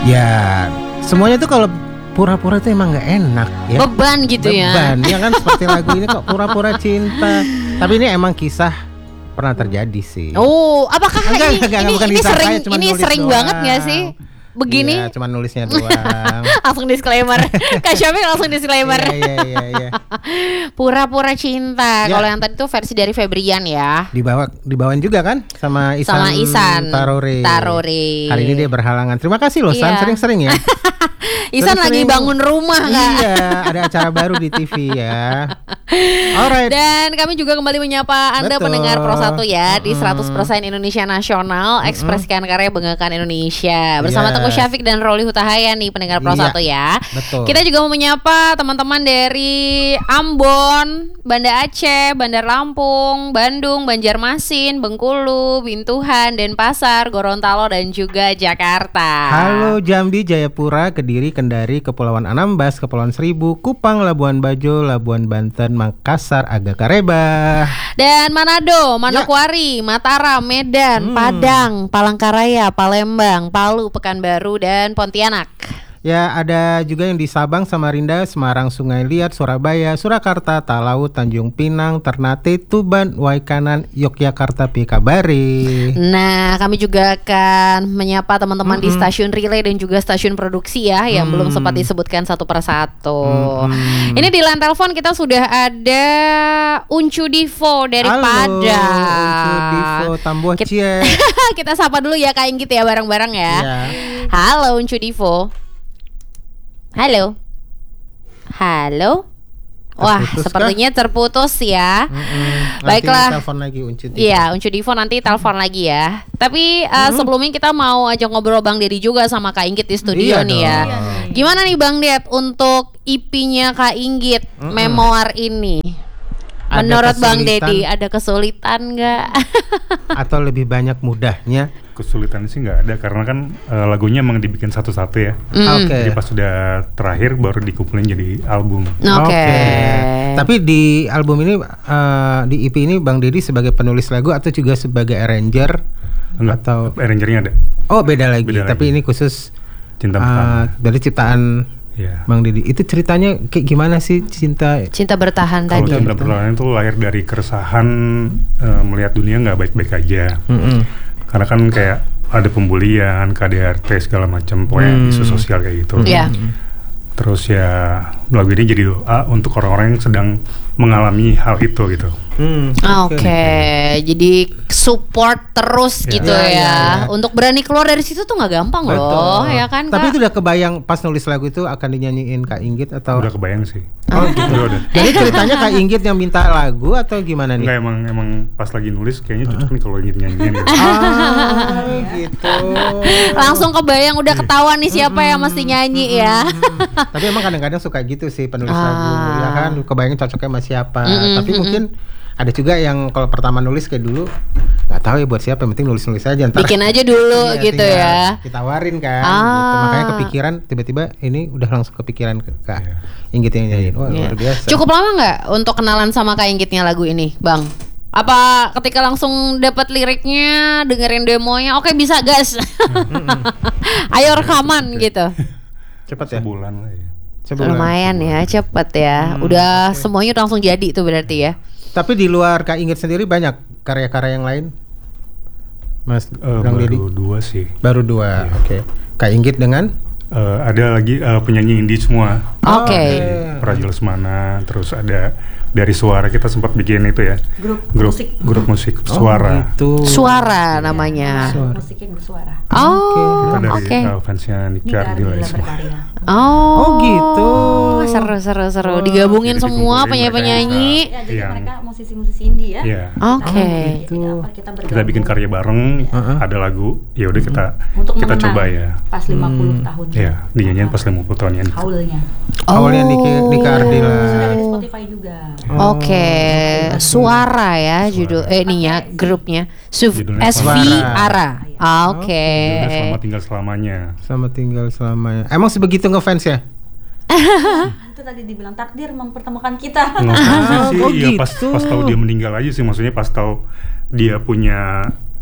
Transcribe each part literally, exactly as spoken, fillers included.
Ya, semuanya tuh kalau pura-pura itu emang nggak enak ya. Beban gitu ya. Beban, ya kan seperti lagu ini kok pura-pura cinta. Tapi ini emang kisah pernah terjadi sih. Oh, apakah Enggak, ini enggak, ini, bukan ini kisah sering saya, cuma ini nulis sering doang. banget nggak sih? Begini. Iya, cuma nulisnya doang. Langsung disclaimer. Kak Syafiq langsung disclaimer. Iya, iya, iya, iya. Pura-pura cinta. Ya. Kalau yang tadi tuh versi dari Febrian ya. Dibawa dibawain juga kan sama Isan, Sama Isan Tarore. Tarore. Hari ini dia berhalangan. Terima kasih loh San, Iya. sering-sering ya. Isan lagi Sering-sering. bangun rumah Kak. Iya, ada acara baru di T V ya. Alright. Dan kami juga kembali menyapa Anda Betul. pendengar Pro satu ya di Mm-mm. seratus persen Indonesia Nasional, ekspresikan karya, banggakan Indonesia. Bersama Yes. Teguh Syafiq dan Roli Hutahaya nih pendengar Pro Iya. satu ya. Betul. Kita juga mau menyapa teman-teman dari Ambon, Banda Aceh, Bandar Lampung, Bandung, Banjarmasin, Bengkulu, Bintuhan, Denpasar, Gorontalo dan juga Jakarta. Halo Jambi, Jayapura, Kediri, Kendari, Kepulauan Anambas, Kepulauan Seribu, Kupang, Labuan Bajo, Labuan Banten, Makassar, Agakareba. Dan Manado, Manokwari, Mataram, Medan, Hmm. Padang, Palangkaraya, Palembang, Palu, Pekanbaru, dan Pontianak. Ya, ada juga yang di Sabang, Samarinda, Semarang, Sungai Liat, Surabaya, Surakarta, Talaut, Tanjung Pinang, Ternate, Tuban, Waikanan, Yogyakarta, Pikabare. Nah, kami juga akan menyapa teman-teman di Mm-mm. stasiun relay dan juga stasiun produksi ya, yang Hmm. belum sempat disebutkan satu persatu. Mm-mm. Ini di line telepon kita sudah ada Uncu Divo dari Halo, Padang. Uncu Divo, Tambuh Kit- Cie. Kita sapa dulu ya Kak Inggit ya bareng-bareng ya. Ya. Halo Uncu Divo. Halo. Halo. Wah, Terputus sepertinya terputus ya. Mm-mm. Nanti Baiklah. telepon lagi Uncu Divo. Iya, Uncu Divo nanti telepon lagi ya. Tapi uh, sebelumnya kita mau ajak ngobrol Bang Dedi juga sama Kak Inggit di studio Iya nih dong. ya. Iya Gimana nih Bang Ded untuk E P-nya Kak Inggit, Mm-mm. Memoir ini? Ada Menurut Bang kesulitan Dedi ada kesulitan nggak? atau lebih banyak mudahnya? Kesulitan sih nggak ada karena kan eh, lagunya emang dibikin satu-satu ya. Mm. Oke. Jadi pas sudah terakhir baru dikumpulin jadi album. Oke. Tapi di album ini, eh, di E P ini Bang Dedi sebagai penulis lagu atau juga sebagai arranger? Enggak, Atau arrangernya ada. oh beda lagi. Beda Tapi lagi. ini khusus Cinta eh, Pertama. dari ciptaan Ya. Bang Dedi. Itu ceritanya kayak gimana sih cinta? Cinta bertahan Kalau tadi. Cinta Pertama itu lahir dari keresahan eh, melihat dunia nggak baik-baik aja. Mm-mm. Karena kan kayak ada pembulian, K D R T segala macam, pokoknya Hmm. isu sosial kayak gitu. Iya. Terus ya lagu ini jadi doa untuk orang-orang yang sedang mengalami hal itu gitu. Hmm, Oke, jadi support terus Ya. gitu Ya, ya, ya, ya. Untuk berani keluar dari situ tuh nggak gampang loh, ya kan Tapi Kak? itu udah kebayang pas nulis lagu itu akan dinyanyiin Kak Inggit atau? Udah kebayang sih. Oh gitu. Udah, udah. Jadi ceritanya Kak Inggit yang minta lagu atau gimana nih? Enggak, emang emang pas lagi nulis kayaknya cocok nih kalau ingin nyanyiin gitu. Ah, gitu. Langsung kebayang udah ketahuan nih siapa yang mesti nyanyi ya. Hmm. Tapi emang kadang-kadang suka gitu sih penulis Ah. lagu, ya kan? Kebayang cocoknya sama siapa. Mm-mm, Tapi mm-mm. mungkin ada juga yang kalau pertama nulis kayak dulu nggak tahu ya buat siapa, yang penting nulis-nulis aja. Ntar Bikin aja dulu iya, gitu tinggal ya. ditawarin kan. Ah. Gitu. Makanya kepikiran tiba-tiba ini udah langsung kepikiran ke Kak Iya. Inggit yang nyanyiin. Wah Iya. luar biasa. Cukup lama nggak untuk kenalan sama Kak Inggitnya lagu ini, Bang? Apa ketika langsung dapat liriknya, dengerin demonya, oke bisa gas, ayo rekaman gitu. Cepet ya. Sebulan lah ya. Sebulan. Lumayan ya, cepet ya. Hmm, Udah oke. semuanya udah langsung jadi tuh berarti ya. Tapi di luar Kak Inggit sendiri banyak karya-karya yang lain, Mas Eh, Bang Dedi? baru dua sih. Baru dua. Iya. Oke. Kak Inggit dengan Eh, ada lagi eh, penyanyi indie semua. Oke. oke. Praja Lesmana, terus ada dari Suara, kita sempat bikin itu ya. Grup Grup musik. grup musik Oh, Suara. gitu. Suara namanya. Suara. Musiknya bersuara. Oh, Kita dari oke. eh, fansnya Nicky Ini Ardila Ardila semua. berkarya. Oh, Oh, gitu. Seru seru seru. Oh, Digabungin jadi semua dikumpulin penyanyi-penyanyi. Ya, jadi Yang- mereka musisi-musisi indie ya. Iya. Oke. Nah, gitu. jadi apa, kita, Kita bikin karya bareng, Uh-uh. ada lagu, ya udah kita untuk kita mengenang coba ya. pas lima puluh Hmm. tahun. Ya, dinyanyiin pas lima puluh tahun ini. Haulnya. Awalnya Niki Nika Ardila. Sudah ada di Spotify juga. Oke, Suara ya judul eh ini ya grupnya. Suf Judulnya S V Suara. Ara. Ah, Oke. Judulnya Selamat Tinggal Selamanya. Sama tinggal selamanya. Emang sebegitu ngefans ya? Itu tadi dibilang takdir mempertemukan kita. Nggak sih, oh iya pas gitu. pas tahu dia meninggal aja sih, maksudnya pas tahu dia punya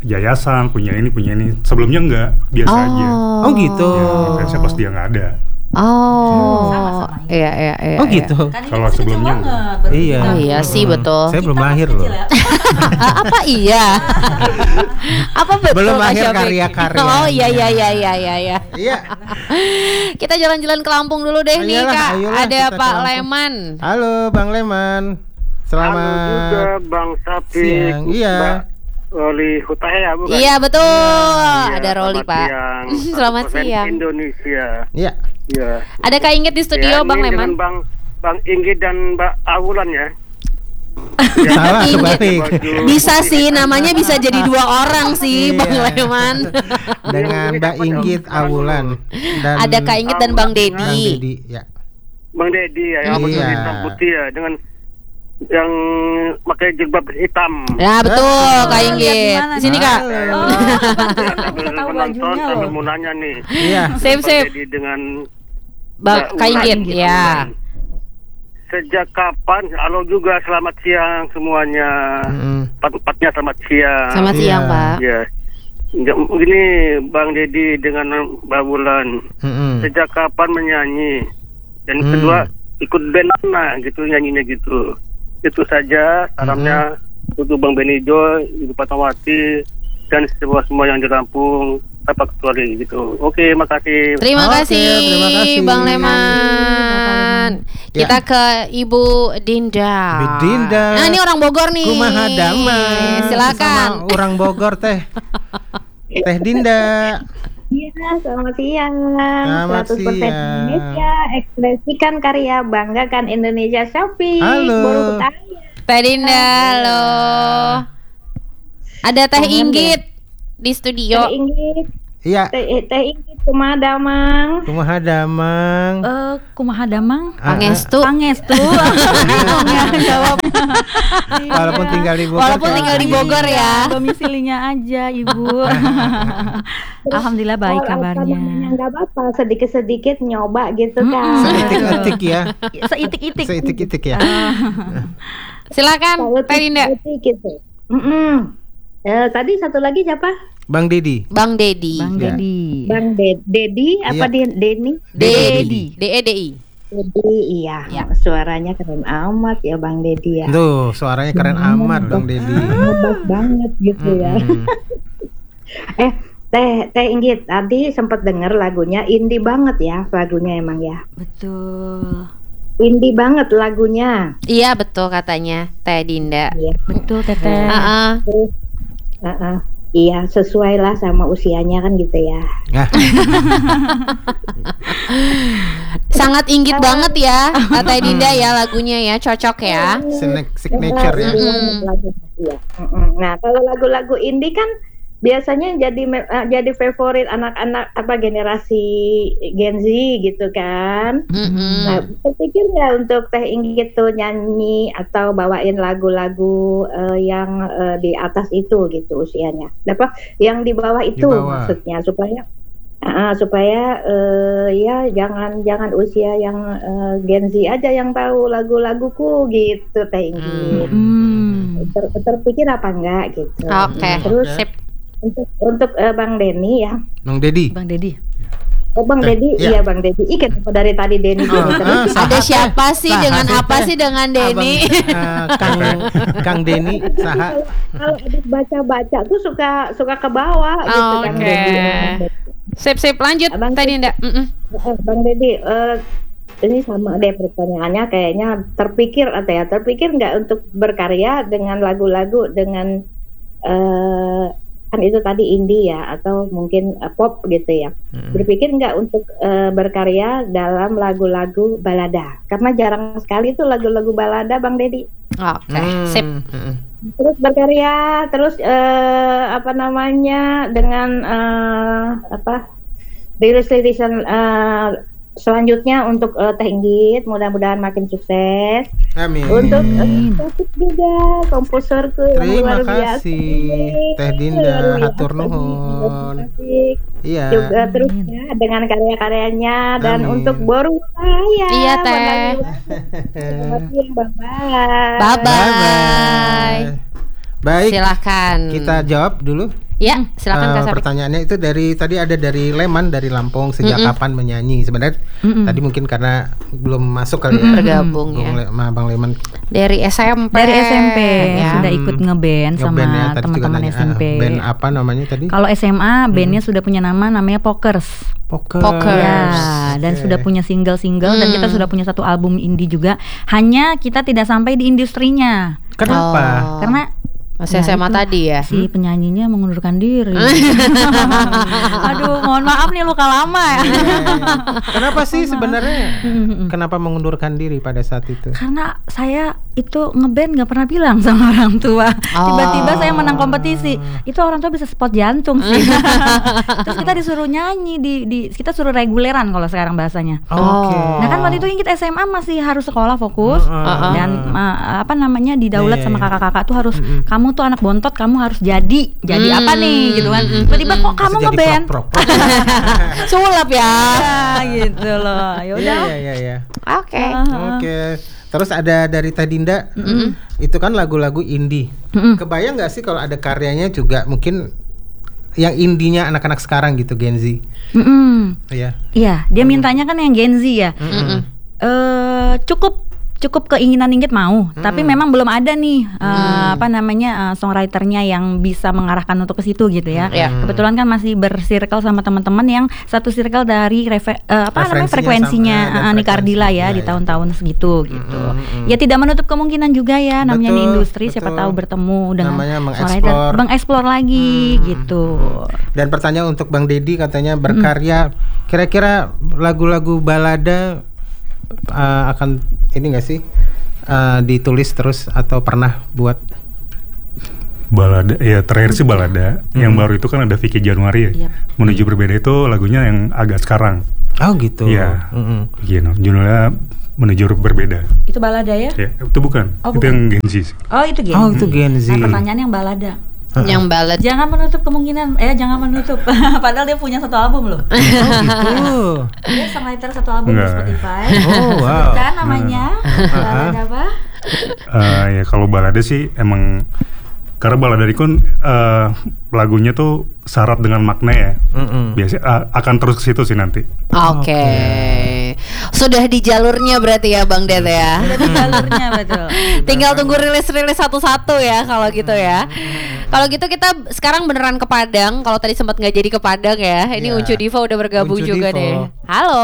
yayasan, punya ini, punya ini. Sebelumnya enggak, biasa oh. aja. Oh gitu. Ya, fansnya pas dia nggak ada. Oh, Sama-sama ini. iya iya iya. Oh iya. gitu. Kan ini Kalau masih sebelumnya kecil banget, enggak. baru Iya. kita- Oh iya sih, betul. Saya belum Kita lahir masih loh. kecil ya. Ah, apa iya? Apa betul Belum Kak lahir Syafiq? karya-karyanya. Oh iya iya iya iya iya iya. Iya. Kita jalan-jalan ke Lampung dulu deh nih Ayolah, Kak. ayolah, Ada kita ke Pak Lampung. Leman. Halo Bang Leman. Selamat Halo juga Bang Sapi. siang. Iya. Roli Hutahea bukan? Iya betul. Iya, Ada Roli selamat Pak. siang. Selamat satu persen siang. Indonesia. Iya. Iya. Ada Kak Inggit di studio Ya, Bang ini Leman. dengan Bang Bang Inggit dan Mbak Awulan ya. Salah Inggit. kebalik. Bisa sih namanya bisa jadi dua orang sih Iya. Bang Leman. Dengan Mbak Inggit Awulan dan Ada Kak Inggit dan Bang Bang Dedi. Dedi. Ya. Bang Dedi ya, yang Iya. pakai hitam putih ya, dengan yang pakai jilbab hitam. Ya betul Oh, Kak lihat Inggit. gimana Di sini nih? Kak. Halo. Oh, Sambil bisa tahu menonton, bajunya sambil loh. mau nanya nih. Iya. Sip Bang sip. Dedi dengan Bang Mbak Kak Ulan. Inggit ya. Sejak kapan? Halo juga, selamat siang semuanya. Mm-mm. Empat-empatnya selamat siang. Selamat Iya. siang Pak. Ya, Nggak- begini Bang Dedi dengan Mbak Wulan, Mm-mm. sejak kapan menyanyi? Dan Hmm. kedua, ikut band mana gitu nyanyinya gitu. Itu saja salamnya untuk Bang Benijo, Ibu Fatmawati, dan semua semua yang di Lampung, apa kecuali gitu. Oke, makasih. Terima Oke, kasih, terima kasih. Bang Terima Leman. Ya. Kita ke Ibu Dinda. Bu Dinda. Nah ini orang Bogor nih. Kumaha damang. Silakan. Sama orang Bogor teh. Teh Dinda. Iya, selamat siang. Selamat seratus persen siang. Indonesia, ekspresikan karya, banggakan Indonesia. Shopee, Halo. Buru Hutahea. Teh Dinda, halo. Ada Teh Kangen Inggit di studio. Teh Inggit, Iya. Teh Teh Inggit, kumaha damang. Kumaha damang. Eh, kumaha damang? Ah, Pangestu. Pangestu. Bingung ya jawab. Walaupun tinggal di Bogor. Walaupun kan? tinggal di Bogor ya. Domisilinya aja Ibu. Alhamdulillah baik Kalau kabarnya. kabarnya nggak apa-apa, sedikit-sedikit nyoba gitu kan. Seitik-itik ya. Seitik-itik. Seitik-itik ya. Silakan Kalau Teh Dinda. sedikit gitu. Mm-mm. Eh, tadi satu lagi siapa? Bang Dedi. Bang Dedi. Bang Ya. Dedi. Bang De- Dedi Iya. apa Di- Deni? Dedi. D E D I. Dedi, iya. Ya. Suaranya keren amat ya Bang Dedi ya. Tuh, suaranya keren amat Bang Dedi. Hebat banget gitu ya. Mm-mm. Eh, Teh Teh Inggit tadi sempat denger lagunya indie banget ya, lagunya emang ya. Betul. Indie banget lagunya. Iya betul katanya Teh Dinda. Iya. Betul Teteh. Heeh. Heeh. Iya, sesuai lah sama usianya kan gitu ya. Nah, Sangat inggit banget ya Teh Dinda ya lagunya ya, cocok ya. sign- signature ya. Mm-mm. Lagunya, iya. Mm-mm. Nah, kalau lagu-lagu indie kan biasanya jadi me- eh, jadi favorit anak-anak apa generasi Gen Z gitu kan. Mm-mm. Nah, terpikir nggak untuk Teh Inggit tuh nyanyi atau bawain lagu-lagu eh, yang eh, di atas itu gitu usianya, apa yang di bawah itu bawah. maksudnya supaya ah, supaya eh, ya jangan jangan usia yang eh, Gen Z aja yang tahu lagu-laguku gitu Teh Inggit. Hmm. Ter- terpikir apa enggak gitu. Oke. Terus Sip. untuk untuk eh, Bang Denny ya. Bang Dedi. Bang Dedi. Oh Bang Eh, Dedi, iya. iya Bang Dedi. Ih kenapa dari tadi Denny Oh, Denny terus? ah, Ada saha siapa teh? sih Saha dengan teh, apa teh? sih dengan Denny? Abang, eh, Kang Kang Denny saha. Kalau habis baca-baca tuh suka suka ke bawah gitu kan Oke. Denny. Sip sip lanjut Abang Teh Dinda. Mm-mm. Eh, Bang Dedi, eh, ini sama deh pertanyaannya kayaknya terpikir atau ya terpikir nggak untuk berkarya dengan lagu-lagu dengan eh, kan itu tadi indie ya atau mungkin eh, pop gitu ya. Mm. Berpikir nggak untuk eh, berkarya dalam lagu-lagu balada karena jarang sekali tuh lagu-lagu balada Bang Dedi. Oke, Hmm, sip. mm-mm. Terus berkarya terus eh, apa namanya dengan eh, apa rilis-rilisan eh, selanjutnya untuk eh, Teh Inggit mudah-mudahan makin sukses. Amin. Untuk eh, Taufik juga komposerku yang Terima luar biasa. kasih, Teh Dinda. Luar biasa. Hatur nuhun. Taufik. Iya. Juga terus ya dengan karya-karyanya dan Amin. untuk Boru saya. Iya, Teh. Selamat siang, bye-bye. Bye bye. Bye-bye. Baik, Silakan. kita jawab dulu. Ya, silakan Eh, Kak Sapik. pertanyaannya itu dari tadi ada dari Leman dari Lampung, sejak Mm-mm. kapan menyanyi? Sebenarnya Mm-mm. tadi mungkin karena belum masuk kali ya. Bergabung Bung ya. Le- sama Bang Leman. Dari S M P. Dari S M P ya. sudah ikut ngeband sama Ngeband ya, tadi juga teman-teman nanya, S M P. ah, band apa namanya tadi? Kalau S M A bandnya sudah punya nama namanya Pokers. Poker. Poker. Ya, dan Oke. sudah punya single-single dan Hmm. kita sudah punya satu album indie juga. Hanya kita tidak sampai di industrinya. Kenapa? Oh. Karena Masih ya S M A itu, tadi ya. si penyanyinya mengundurkan diri. Aduh, mohon maaf nih luka lama ya. Kenapa sih sebenarnya? Mm-mm. Kenapa mengundurkan diri pada saat itu? Karena saya itu ngeband nggak pernah bilang sama orang tua. Tiba-tiba saya menang kompetisi. Itu orang tua bisa spot jantung sih. Terus kita disuruh nyanyi di, di kita suruh reguleran kalau sekarang bahasanya. Oke. Nah kan waktu itu kita S M A masih harus sekolah fokus Uh-uh. dan uh, apa namanya didaulat Iya, sama iya. kakak-kakak tuh harus Mm-mm. kamu tuh anak bontot, kamu harus jadi jadi Mm, apa nih gitu kan. mm, Tiba-tiba mm, kok kamu Jadi ngeband? prok-prok. Sulap ya. Ya, gitu loh. Ya Iya udah. iya iya iya. Oke. Oke. Terus ada dari Teh Dinda. Itu kan lagu-lagu indie. Mm-mm. Kebayang nggak sih kalau ada karyanya juga mungkin yang indinya anak-anak sekarang gitu, Gen Z. Mm-mm. Iya. Iya, dia mintanya kan yang Gen Z ya. Mm-mm. Eh cukup cukup keinginan Inggit mau, tapi memang belum ada nih eh, apa namanya eh, songwriternya yang bisa mengarahkan untuk ke situ gitu ya. Iya. Kebetulan kan masih bersirkel sama teman-teman yang satu circle dari refe- eh, apa namanya Referensinya frekuensinya sama, ada eh, Nika Ardila frekuensi. ya Iya, di iya. tahun-tahun segitu gitu. mm. Ya tidak menutup kemungkinan juga ya namanya di Betul, industri siapa betul. tahu bertemu dengan Namanya songwriter, mengeksplor. mengeksplor lagi Hmm, gitu. Dan pertanyaan untuk Bang Dedi katanya berkarya, kira-kira lagu-lagu balada uh, akan ini nggak sih uh, ditulis terus atau pernah buat? Balada, ya terakhir sih balada. Yang Hmm. baru itu kan ada Vicky Januari ya. Yap. Menuju Berbeda itu lagunya yang agak sekarang. Oh gitu. Iya. Mm-mm. Gitu, judulnya Menuju Berbeda. Itu balada ya? Ya, itu bukan. Oh, itu bukan. yang Gen Z. Oh itu Gen Oh Z. itu Gen Z. Nah pertanyaan yang balada. Yang ballad. Jangan menutup kemungkinan, eh jangan menutup. Padahal dia punya satu album loh. Oh gitu. Dia songwriter satu album di Enggak. Spotify. Oh wow. Kan namanya balada apa? Eh, ya kalau balada sih emang karena balada itu kan eh, lagunya tuh syarat dengan makna ya. Mm-mm. Biasanya a- akan terus ke situ sih nanti. Oke. Sudah di jalurnya berarti ya Bang Det ya. Jadi jalurnya betul. Tinggal tunggu rilis-rilis satu-satu ya kalau gitu ya. Kalau gitu kita sekarang beneran ke Padang. Kalau tadi sempat nggak jadi ke Padang ya. Ini Ya. Uncu Diva udah bergabung Uncu juga Divo. deh. Halo.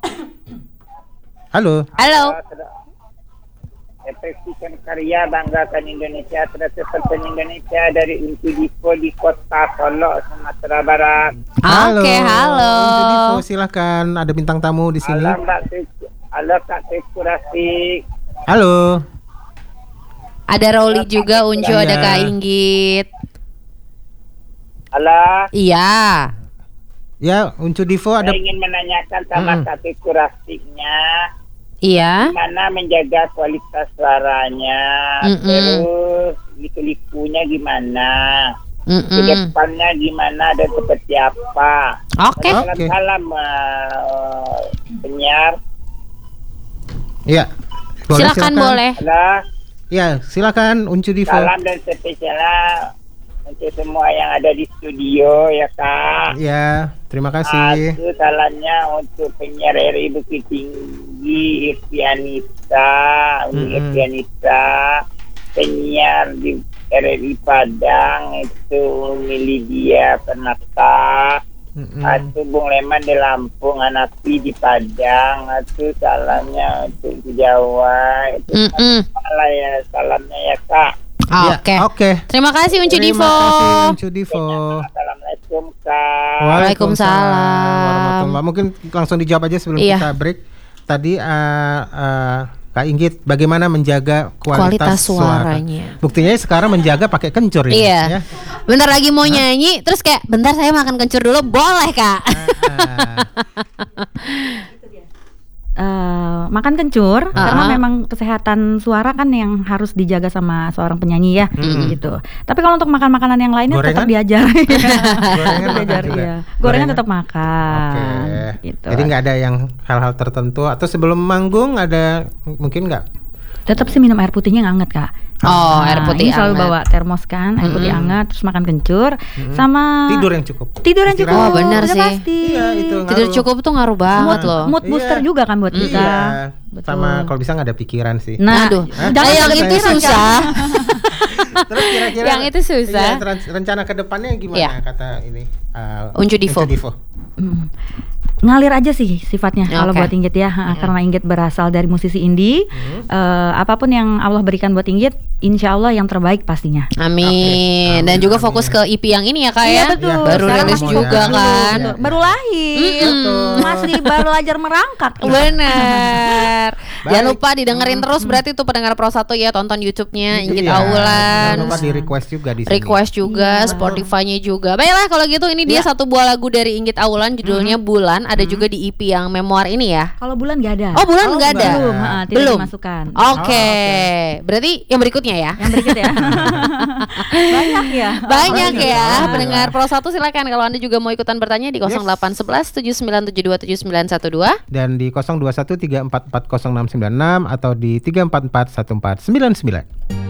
Halo. Halo. Ekspresikan karya, banggakan Indonesia, seratus persen Indonesia dari Uncu Divo di Kota Solok, Sumatera Barat. Oke, halo. Uncu Divo, silakan. Ada bintang tamu di sini. Halo Mbak Teku, halo Kak Teku Rasik. Halo. Ada Roli juga, Uncu, Iya. ada Kak Inggit. Halo, Iya. Ya, Uncu Divo ada. saya ingin menanyakan sama Hmm. Kak Teku Rasiknya, Iya. gimana menjaga kualitas suaranya, Mm-mm. terus liku-likunya gimana, ke Mm-mm. depannya gimana dan seperti apa. Oke. Oke. Salam-salam uh, penyiar. Ya. Silakan boleh. Halo. Ya, silakan Uncu Divo. Salam dan spesial untuk semua yang ada di studio ya Kak. Ya, terima kasih. Satu salamnya untuk penyiar R I Bukit Tinggi Irfianita, Uni Mm-mm. Irfianita, penyiar di R R I Padang itu Umi Lydia Penata, Mm-mm. atau Bung Leman di Lampung, Anapi di Padang, atau salamnya untuk di Jawa, itu Mm-mm. salah ya salamnya ya Kak. Ya, Oke. Oke. Terima kasih Uncu Terima Divo. kasih Uncu Divo. Assalamualaikum Kak. Waalaikumsalam. Warahmatullah. Mungkin langsung dijawab aja sebelum Iya. kita break. Tadi uh, uh, Kak Inggit, bagaimana menjaga kualitas, Kualitas suara? suaranya. Buktinya sekarang menjaga pakai kencur ini. Iya. Ya. Bentar lagi mau nyanyi, terus kayak bentar saya makan kencur dulu, boleh Kak? Ah, Eh, makan kencur karena memang kesehatan suara kan yang harus dijaga sama seorang penyanyi ya gitu. Tapi kalau untuk makan makanan yang lainnya tetap Gorengan? diajar. Gorengan makan Diajar, juga? iya. Gorengan Gorengan? tetap makan. Oke. Gitu. Jadi nggak ada yang hal-hal tertentu atau sebelum manggung ada mungkin nggak Tetap sih minum air putihnya yang hangat, Kak. Oh, Nah, air putih ini selalu hangat. bawa termos kan, air putih Mm-mm. hangat, terus makan kencur, sama Tidur yang cukup. tidur yang cukup. Oh, Istirahat. benar udah sih. pasti. Iya, itu Tidur ngaruh. cukup tuh ngaruh banget Mood, loh. mood booster Iya. juga kan buat kita. Iya. Betul. Sama kalau bisa nggak ada pikiran sih. Nah, Aduh, jangan eh, yang sampai itu pikiran, Kak. susah. Terus kira-kira Yang itu susah. iya, ren- rencana ke depannya gimana Iya. kata ini? Uh, Uncu Divo. Hmm. Ngalir aja sih sifatnya kalau Oke. buat Inggit ya, Ha, karena Inggit berasal dari musisi indie. Eh, apapun yang Allah berikan buat Inggit, insya Allah yang terbaik pastinya. Amin. Oke. Dan Amin, juga amin. fokus ke E P yang ini ya kak Iya ya. betul. Baru Sekarang rilis masih juga fokus kan. dulu. Baru lahir, Mm-mm. masih baru belajar merangkak. Bener. Baik. Jangan lupa didengerin terus berarti tuh pendengar Pro satu ya, tonton YouTube-nya Inggit Iya. Aulan. Jangan lupa di request juga di sini. Request juga, Spotify-nya juga. Baiklah kalau gitu ini dia satu buah lagu dari Inggit Aulan judulnya Bulan. Ada juga di E P yang memoir ini ya. Kalau bulan nggak ada. Oh bulan Oh, nggak ada. belum, ha, tidak Belum. dimasukkan. Oke. Berarti yang berikutnya ya. Yang berikut ya. Banyak ya. Banyak Banyak, ya banyak. pendengar Pro satu silakan kalau Anda juga mau ikutan bertanya di nol delapan satu satu tujuh sembilan tujuh dua tujuh sembilan satu dua. Dan di nol dua satu tiga empat empat nol enam sembilan enam atau di tiga empat empat satu empat sembilan sembilan.